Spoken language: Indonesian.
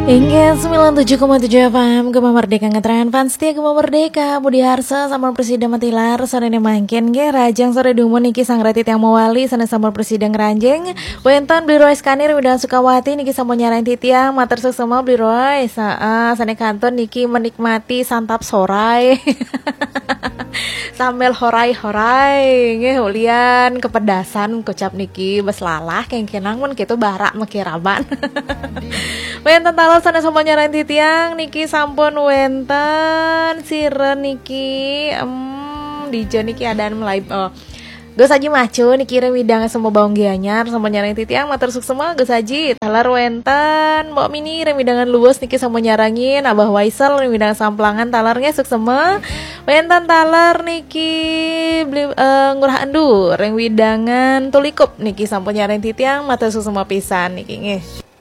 Hingga 97,7 FM Gema Merdeka ngetren fans setia Gema Merdeka Budi Harsa sama Presiden Matilar sore ini mangkin ge rajang sore dumun niki sang ratit yang mewali sana sama Presiden Ranjeng Wenton beli Roy Skanir Widang Sukawati niki sama nyarain titiang mater semua beli Roy sana kanton niki menikmati santap sorai sambil horai nge ulian kepedasan kocap niki beslalah kengkenang mun kitu barak mekiraban Wenten talo sana sama nyarain titiang niki sampun wenten siren niki DJ niki adaan mulai gue saji macu niki remidang semua bawang gianyar sama nyarain titiang mater suk semua gue saji talar wenten mbok mini remidangan luwes niki sama nyarangin abah waisel remidang samplangan talarnya suk semua wenten talar niki beli ngurah endur remidangan tulikup niki sampun nyarain titiang mater suk semua pisan niki nge